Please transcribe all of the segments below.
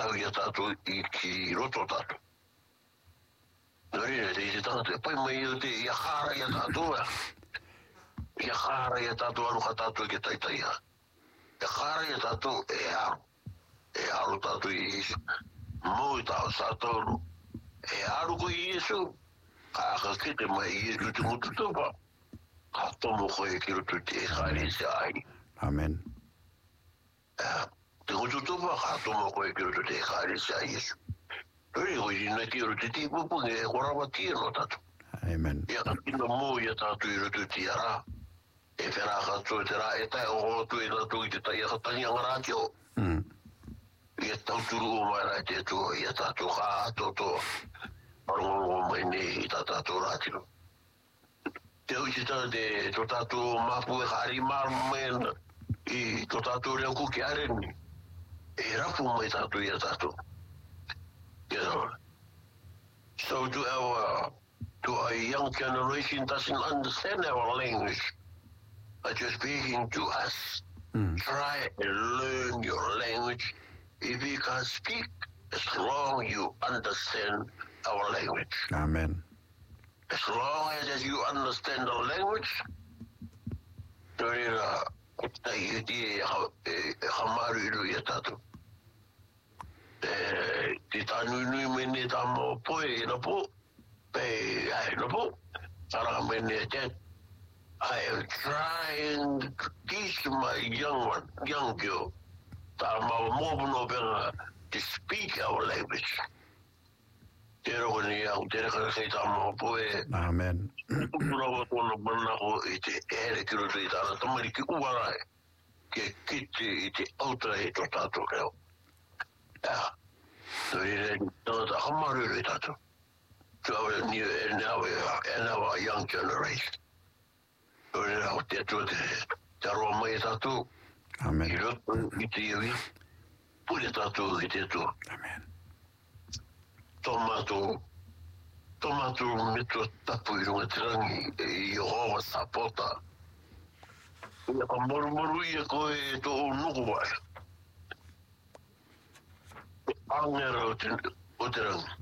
au ia tātou I ki roto tātou. Nōrina te I te tangata, pai mai o te ia hara ia tātou ea. Ia hara ia tātou aruha tātou ke taitaia. Ia hara ia tātou e aro. E aro tātou I Iesu. Moi tāu sātoru. E aro ko I Iesu. Ka aka kete mai I Iesu te mutu tupa. Ka tomo koe ki roto te haere se ai. Amen. Te mutu tupa ka tomo koe ki roto te haere se ai Iesu. Nōri hoi ina ki roto te pupunge e korawa tia no tātou. Amen. Ia ka tina mō ia tātou I roto te ara. E whera katoa te rā, e tai o hotu e tātou I te tai a katani angarāti o. Ia tauturu o mai rai te atua, ia tātou kā atotoa. Marongo mai nei I tātou rātino. Te hui te tana te tō tātou mapu e kāri maru mena I tō tātou reo kuki areni. E rapu mai tātou ia tātou. You know. So to our young generation doesn't understand our language. But you're speaking to us. Try and learn your language. If you can't speak, as long as you understand our language. Amen. As long as you understand the language, te tānui mene tā mō poe e na po, pe ai na po, tara mene te. I am trying to teach my young girl, tā mō mōpuno penga, to speak our language. Te roko ni au, te reka kei tā mō poe. Amen. Kupurawa tōna mana ho I te ere ki roto I tāna tamari ki uarai, ke kite I te autra e tō tātou keo. Nōri rei, tōna tā hamaru rei tātou. So now our young generation. Nōri rei, te atua te aroa mai tātou. Amen. I roto I te iwi, pule tātou I te atua. Amen. Tō mātou metua tapu I runga te rangi I Yehova sapota. Ia ka moru ia koe tō nuku wai. Angera o te rangi.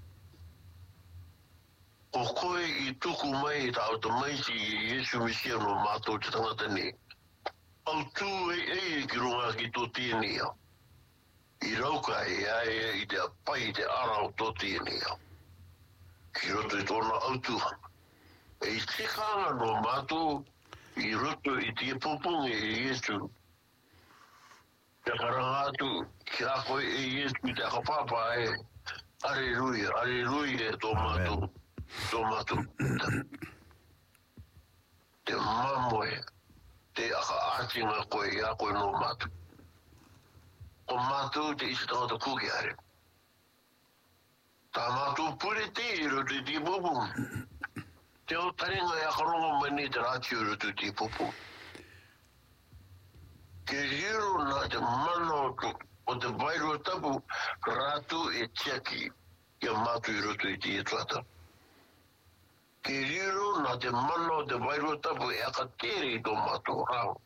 O koe I tuku mai ta o te maisi I Yesu Misia no mātou te tangata ni. Au tū e ki runga ki tō tieni au. I rauka I te apai te ara o tō tieni au. Ki roto I tōna autuha. E tekanga no mātou I roto I te pupunge I Yesu. Te karangatu ki a koe e Yesu te akapapa e Aleluia tō mātou. Tō mātou. Te mamoe. Te aka ātinga koe I a koe no mātou. O mātou te isi tangata kuki are. Tā mātou pure te I roto I te pupunge. Te o taringa I a karonga mai nei te rāti o roto I te pupunge. Ke riro nā te mana o te vairua tapu rātu e tiaki kia mātu I roto I te tuata. Ke riro nā te mana o te vairua tapu e aka tere I tō mātu rāu.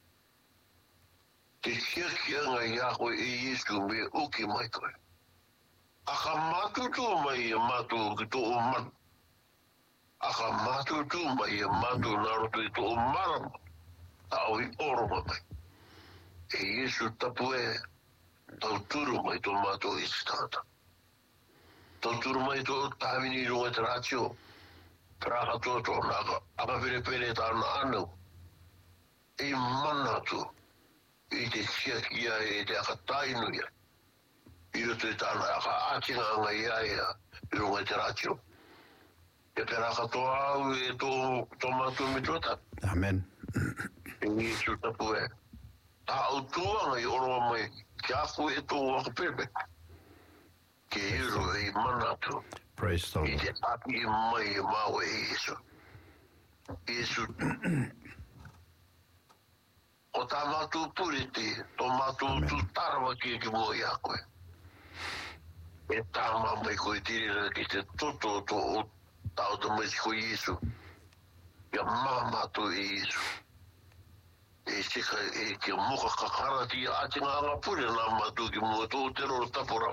Te tiakianga I a koe e Yesu me uki mai koe. Aka mātu tū mai e mātu ki tō o manu. Aka mātu tū mai e mātu nā roto I tō o marama. Tāo I oroma mai. E Yesu tapu e tau turu mai tō mātou I stata. Tau turu mai tō tāwini runga te rātio. Praka tōtō nāka. Aka pere tāna anau. E manatu. I te tiakia e te aka tainuia. I roto I tāna aka ātinga anga ia I runga te rātio. Te peraka tō au e tō mātou mitota. Amen. E Yesu tapu e. Tā autuanga I oroa mai kia koe e tō waka pepe. Ke iru e manatu. Praise the I Lord. te api mai e mau e Yesu. Yesu. O tā mātou puriti, tō mātou tu tarawa ki mo I a koe. E tā mamai koe tirina ki te toto tō o tāo te mai ko Yesu. Ia mātou e Yesu. E sika e kia moka kakarati a atinga anga pure nā mātou ki mo tō te roro tapora.